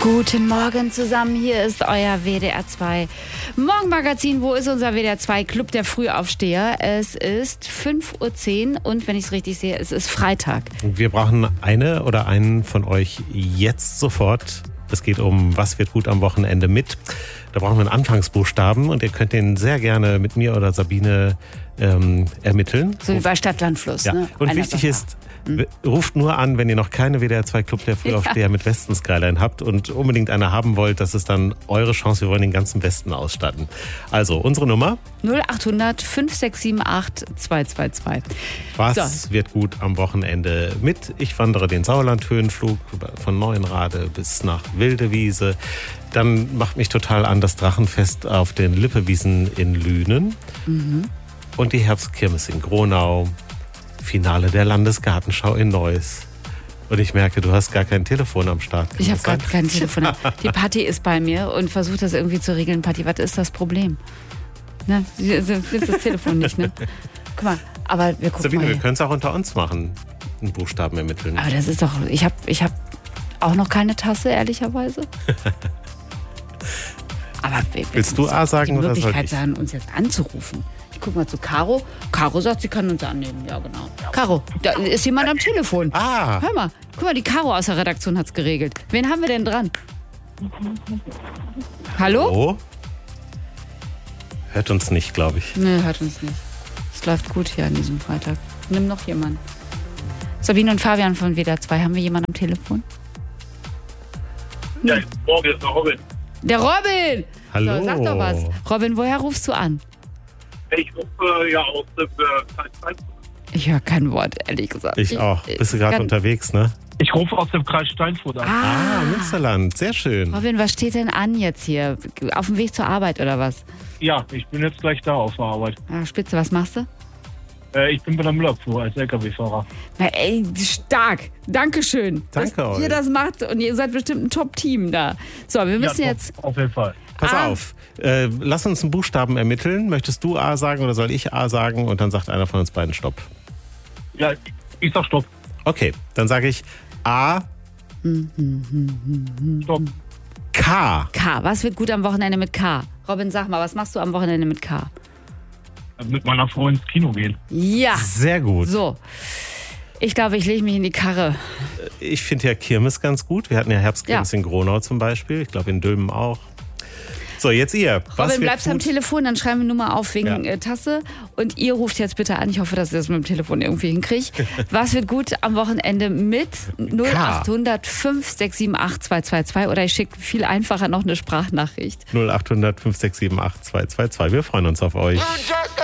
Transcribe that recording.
Guten Morgen zusammen, hier ist euer WDR 2 Morgenmagazin. Wo ist unser WDR 2 Club der Frühaufsteher? Es ist 5:10 Uhr und wenn ich es richtig sehe, es ist Freitag. Wir brauchen eine oder einen von euch jetzt sofort. Es geht um Was wird gut am Wochenende mit. Da brauchen wir einen Anfangsbuchstaben und ihr könnt den sehr gerne mit mir oder Sabine ermitteln. So wie bei Stadt-Land Fluss. Ja. Ne? Und wichtig ist, ruft nur an, wenn ihr noch keine WDR 2 Club der Frühaufsteher mit Westen-Skyline habt und unbedingt eine haben wollt. Das ist dann eure Chance. Wir wollen den ganzen Westen ausstatten. Also, unsere Nummer? 0800 5678 222. Was wird gut am Wochenende mit? Ich wandere den Sauerland-Höhenflug von Neuenrade bis nach Wildewiese. Dann macht mich total an das Drachenfest auf den Lippewiesen in Lünen. Und die Herbstkirmes in Gronau. Finale der Landesgartenschau in Neuss. Und ich merke, du hast gar kein Telefon am Start. Ich habe gar kein Telefon. Die Patti ist bei mir und versucht das irgendwie zu regeln. Patti, was ist das Problem? Ne? Sie findet das Telefon nicht, ne? Guck mal, aber wir gucken Sabine, mal. wir können es auch unter uns machen. Einen Buchstaben ermitteln. Aber das ist doch... Ich hab auch noch keine Tasse, ehrlicherweise. Aber Willst du A sagen oder soll ich? Die Möglichkeit haben, uns jetzt anzurufen. Ich guck mal zu Caro. Caro sagt, sie kann uns annehmen. Ja, genau. Caro, da ist jemand am Telefon. Ah. Hör mal, guck mal, die Caro aus der Redaktion hat's geregelt. Wen haben wir denn dran? Hallo? Oh? Hört uns nicht, glaube ich. Nee, hört uns nicht. Es läuft gut hier an diesem Freitag. Nimm noch jemanden. Sabine und Fabian von WDR 2, haben wir jemanden am Telefon? Ja, morgen ist der Robin. Der Robin! Hallo. So, sag doch was. Robin, woher rufst du an? Ich rufe ja aus dem Kreis Steinfurt. Ich höre kein Wort, ehrlich gesagt. Ich auch. Bist du gerade unterwegs, ne? Ich rufe aus dem Kreis Steinfurt an. Ah, Münsterland. Sehr schön. Robin, was steht denn an jetzt hier? Auf dem Weg zur Arbeit oder was? Ja, ich bin jetzt gleich da auf der Arbeit. Ah, Spitze, was machst du? Ich bin bei der Müllabfuhr als LKW-Fahrer. Na, ey, stark. Dankeschön. Danke dass euch. ihr das macht und ihr seid bestimmt ein Top-Team da. So, wir müssen jetzt... Auf jeden Fall. Pass auf. Lass uns einen Buchstaben ermitteln. Möchtest du A sagen oder soll ich A sagen? Und dann sagt einer von uns beiden Stopp. Ja, ich sag Stopp. Okay, dann sage ich A, Stopp. K. K. Was wird gut am Wochenende mit K? Robin, sag mal, was machst du am Wochenende mit K? Mit meiner Frau ins Kino gehen. Ja. Sehr gut. So. Ich glaube, ich lege mich in die Karre. Ich finde ja Kirmes ganz gut. Wir hatten ja Herbstkirmes in Gronau zum Beispiel. Ich glaube in Dülmen auch. So, jetzt ihr. Robin, bleibst am Telefon, dann schreiben wir nur mal auf wegen Ja. Tasse. Und ihr ruft jetzt bitte an. Ich hoffe, dass ihr das mit dem Telefon irgendwie hinkriegt. Was wird gut am Wochenende mit 0800 5678 222 oder ich schicke viel einfacher noch eine Sprachnachricht. 0800 5678 222. Wir freuen uns auf euch.